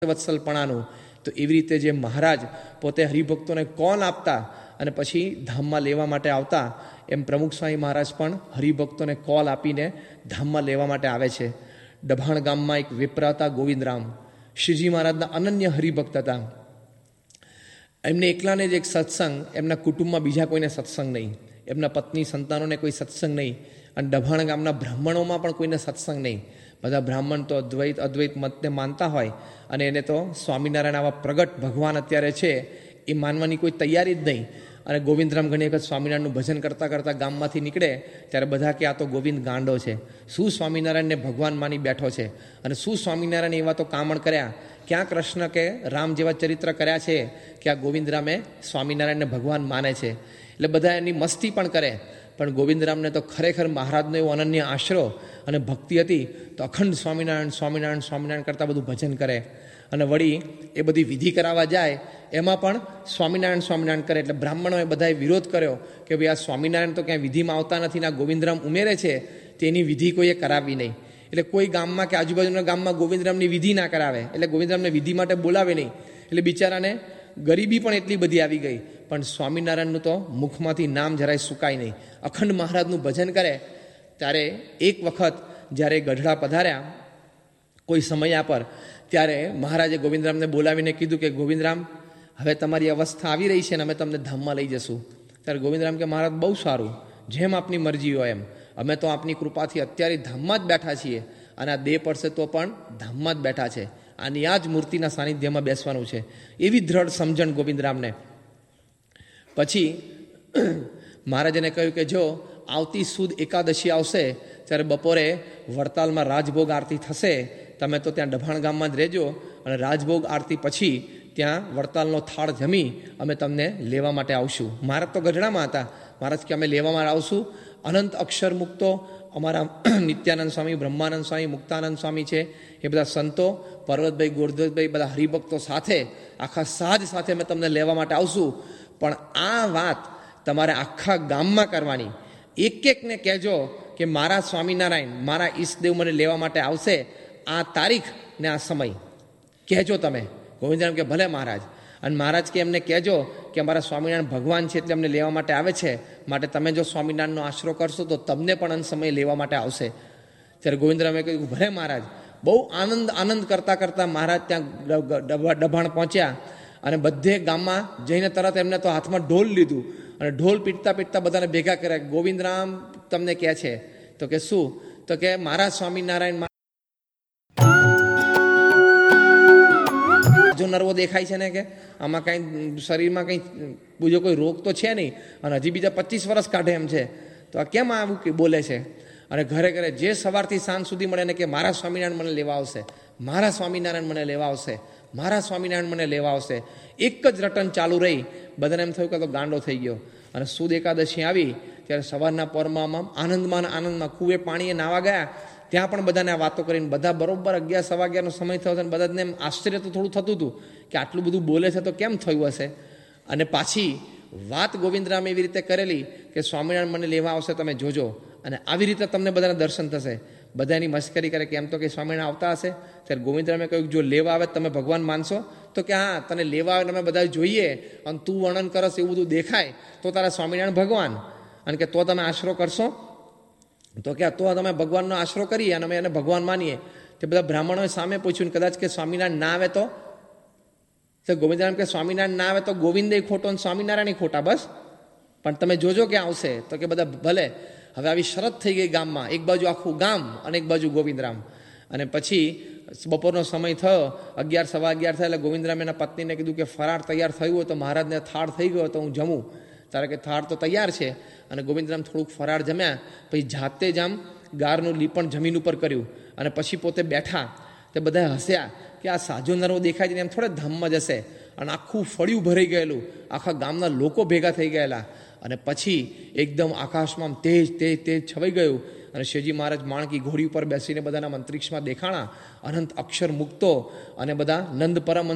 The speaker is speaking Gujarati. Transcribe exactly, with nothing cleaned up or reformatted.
વત્સલપણાનું. તો એવી રીતે જે મહારાજ પોતે હરિભક્તોને કોલ આપતા અને પછી ધામમાં લેવા માટે આવતા, એમ પ્રમુખ સ્વામી મહારાજ પણ હરિભક્તોને કોલ આપીને ધામમાં લેવા માટે આવે છે. ડભાણ ગામમાં એક વિપ્ર હતા ગોવિંદરામ, શ્રીજી મહારાજના અનન્ય હરિભક્ત હતા. એમને એકલાને જ એક સત્સંગ, એમના કુટુંબમાં બીજા કોઈને સત્સંગ નહીં, એમના પત્ની સંતાનોને કોઈ સત્સંગ નહીં, અને ડભાણ ગામના બ્રાહ્મણોમાં પણ કોઈને સત્સંગ નહીં. બધા બ્રાહ્મણ તો અદ્વૈત અદ્વૈત મતને માનતા હોય, અને એને તો સ્વામિનારાયણ આવા પ્રગટ ભગવાન અત્યારે છે એ માનવાની કોઈ તૈયારી જ નહીં. અને ગોવિંદરામ ઘણી વખત સ્વામિનારાયણનું ભજન કરતાં કરતાં ગામમાંથી નીકળે ત્યારે બધા કે આ તો ગોવિંદ ગાંડો છે, શું સ્વામિનારાયણને ભગવાન માની બેઠો છે, અને શું સ્વામિનારાયણ એવા તો કામણ કર્યા, ક્યાં કૃષ્ણ કે રામ જેવા ચરિત્ર કર્યા છે કે આ ગોવિંદરામે સ્વામિનારાયણને ભગવાન માને છે. એટલે બધા એની મસ્તી પણ કરે, પણ ગોવિંદરામને તો ખરેખર મહારાજનો એવો અનન્ય આશરો અને ભક્તિ હતી, તો અખંડ સ્વામિનારાયણ સ્વામિનારાયણ સ્વામિનારાયણ કરતાં બધું ભજન કરે. અને વળી એ બધી વિધિ કરાવવા જાય એમાં પણ સ્વામિનારાયણ સ્વામિનારાયણ કરે. એટલે બ્રાહ્મણોએ બધાએ વિરોધ કર્યો કે ભાઈ આ સ્વામિનારાયણ તો ક્યાંય વિધિમાં આવતા નથી, ના ગોવિંદરામ ઉમેરે છે, તેની વિધિ કોઈએ કરાવી નહીં. એટલે કોઈ ગામમાં કે આજુબાજુના ગામમાં ગોવિંદરામની વિધિ ના કરાવે, એટલે ગોવિંદરામને વિધિ માટે બોલાવે નહીં. એટલે બિચારાને ગરીબી પણ એટલી બધી આવી ગઈ, પણ સ્વામિનારાયણનું તો મુખમાંથી નામ જરાય સુકાય નહીં. અખંડ મહારાજનું ભજન કરે. ત્યારે એક વખત જ્યારે ગઢડા પધાર્યા કોઈ સમયા પર, ત્યારે મહારાજે ગોવિંદરામને બોલાવીને કીધું કે ગોવિંદરામ, હવે તમારી અવસ્થા આવી રહી છે ને અમે તમને ધામમાં લઈ જશું. ત્યારે ગોવિંદરામ કે મહારાજ બહુ સારું, જેમ આપની મરજી હોય એમ, અમે તો આપની કૃપાથી અત્યારે ધામમાં જ બેઠા છીએ, અને આ દેહ પડશે તો પણ ધામમાં જ બેઠા છે, આની આ જ મૂર્તિના સાનિધ્યમાં બેસવાનું છે, એવી દ્રઢ સમજણ ગોવિંદરામને. પછી મહારાજને કહ્યું કે જો આવતી સુદ એકાદશી આવશે ત્યારે બપોરે વડતાલમાં રાજભોગ આરતી થશે, તમે તો ત્યાં ડભાણ ગામમાં જ રહેજો, અને રાજભોગ આરતી પછી ત્યાં વડતાલનો થાળ જમી અમે તમને લેવા માટે આવશું. મહારાજ તો ગઢડામાં હતા. મહારાજ કે અમે લેવામાં આવશું. અનંત અક્ષર મુક્તો અમારા નિત્યાનંદ સ્વામી, બ્રહ્માનંદ સ્વામી, મુક્તાનંદ સ્વામી છે, એ બધા સંતો, પર્વતભાઈ, ગોરધભાઈ, બધા હરિભક્તો સાથે આખા સાજ સાથે અમે તમને લેવા માટે આવશું. પણ આ વાત તમારે આખા ગામમાં કરવાની. એક એકને કહેજો કે મારા સ્વામિનારાયણ, મારા ઈષ્ટદેવ મને લેવા માટે આવશે, આ તારીખ ને આ સમય કહેજો તમે. ગોવિંદરામ કે ભલે મહારાજ. અને મહારાજ કે એમને કહેજો કે અમારા સ્વામિનારાયણ ભગવાન છે એટલે અમને લેવા માટે આવે છે, માટે તમે જો સ્વામિનારાયણનો આશરો કરશો તો તમને પણ અંત સમય લેવા માટે આવશે. ત્યારે ગોવિંદરામે કહ્યું ભલે મહારાજ. બહુ આનંદ આનંદ કરતાં કરતાં મહારાજ ત્યાં ડભાણ પહોંચ્યા, અને બધે ગામમાં જઈને તરત એમને તો હાથમાં ઢોલ લીધું, અને ઢોલ પીટતા પીટતા બધાને ભેગા કર્યા. ગોવિંદરામ તમને કહે છે, તો કે શું? તો કે મારા સ્વામિનારાયણ જો નર્વો દેખાય છે ને, કે આમાં કંઈ શરીરમાં કંઈ બીજો કોઈ રોગ તો છે નહીં, અને હજી બીજા પચીસ વર્ષ કાઢે એમ છે, તો આ કેમ આવું બોલે છે? અને ઘરે ઘરે જે સવારથી સાંજ સુધી મળે ને કે મારા સ્વામિનારાયણ મને લેવા આવશે, મારા સ્વામિનારાયણ મને લેવા આવશે, મારા સ્વામિનારાયણ મને લેવા આવશે. એક જ રટન ચાલુ રહી. બધાને એમ થયું કે તો ગાંડો થઈ ગયો. અને સુદ એકાદશી આવી ત્યારે સવારના પરમાં આનંદમાં આનંદમાં કુએ પાણીએ નાવા ગયા. ત્યાં પણ બધાને આ વાતો કરીને બધા બરોબર અગિયાર સવા અગિયારનો સમય થયો હતો, અને બધાને એમ આશ્ચર્ય તો થોડું થતું હતું કે આટલું બધું બોલે છે તો કેમ થયું હશે. અને પાછી વાત ગોવિંદરામે એવી રીતે કરેલી કે સ્વામિનારાયણ મને લેવા આવશે, તમે જોજો, અને આવી રીતે તમને બધાને દર્શન થશે. બધાની મશ્કરી કરે કે એમ તો કે સ્વામિનારાયણ આવતા હશે. ત્યારે ગોવિંદરામે કહ્યું જો લેવા આવે તમે ભગવાન માનશો? તો કે હા, તને લેવા આવે અમે બધા જોઈએ, અને તું વર્ણન કરશ એવું બધું દેખાય તો તારા સ્વામિનારાયણ ભગવાન, અને કે તો તમે આશરો કરશો? તો કે તો તમે ભગવાનનો આશરો કરીએ અને અમે એને ભગવાન માનીએ. તે બધા બ્રાહ્મણોએ સામે પૂછ્યું, કદાચ કે સ્વામિનારાયણ ના આવે તો? ગોવિંદરામ કે સ્વામિનારાયણ ના આવે તો ગોવિંદે ખોટો અને સ્વામિનારાયણ ખોટા, બસ. પણ તમે જોજો કે આવશે. તો કે બધા ભલે. હવે આવી શરત થઈ ગઈ ગામમાં, એક બાજુ આખું ગામ અને એક બાજુ ગોવિંદરામ. અને પછી બપોરનો સમય થયો, અગિયાર સવા અગિયાર થયા, એટલે ગોવિંદરામ એના પત્નીને કીધું કે ફરાળ તૈયાર થયું હોય તો મહારાજને થાળ થઈ ગયો તો હું જમું. તારે કે થાળ તો તૈયાર છે. અને ગોવિંદરામ થોડુંક ફરાળ જમ્યા, પછી જાતે જ આમ ગારનું લીપણ જમીન ઉપર કર્યું, અને પછી પોતે બેઠા. તે બધા હસ્યા કે આ સાજો નરવો દેખાય છે ને એમ થોડે ધામમાં જશે. અને આખું ફળિયું ભરાઈ ગયેલું, આખા ગામના લોકો ભેગા થઈ ગયેલા. અને પછી એકદમ આકાશમાં તેજ તેજ તેજ છવાઈ ગયું, અને શિવજી મહારાજ માણકી ઘોડી ઉપર બેસીને બધાના અંતરિક્ષમાં દેખાણા. અનંત અક્ષર મુક્તો અને બધા નંદ પરમ